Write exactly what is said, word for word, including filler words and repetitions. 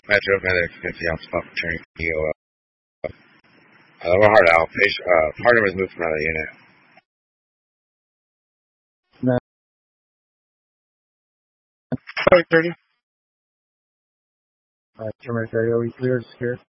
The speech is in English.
Metro Medic fifty ounce pump returning E O L. Uh, lower heart out. Patient, uh, partner was moved from another unit. No. thirty. Alright, terminate area, we cleared, scared.